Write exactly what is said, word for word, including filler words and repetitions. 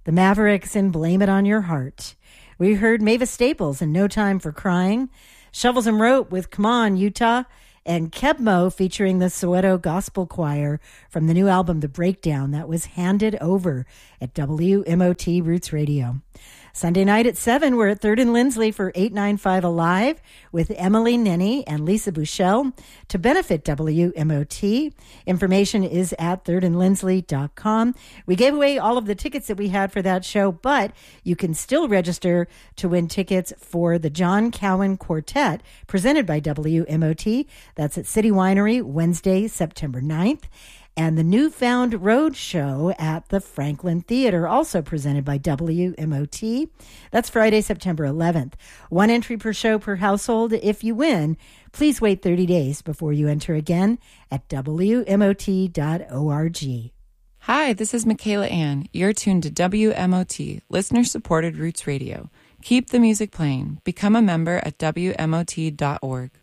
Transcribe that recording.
The Mavericks and Blame It on Your Heart. We heard Mavis Staples and No Time for Crying, Shovels and Rope with Come On, Utah, and Kebmo featuring the Soweto Gospel Choir from the new album The Breakdown that was handed over at W M O T Roots Radio. Sunday night at seven, we're at third and Lindsley for eight ninety-five Alive with Emily Nenny and Lisa Bouchel to benefit W M O T. Information is at third and lindsley dot com. We gave away all of the tickets that we had for that show, but you can still register to win tickets for the John Cowan Quartet presented by W M O T. That's at City Winery Wednesday, September ninth. And the Newfound Road Show at the Franklin Theater, also presented by W M O T. That's Friday, September eleventh. One entry per show per household. If you win, please wait thirty days before you enter again at W M O T dot org. Hi, this is Michaela Ann. You're tuned to W M O T, listener-supported Roots Radio. Keep the music playing. Become a member at W M O T dot org.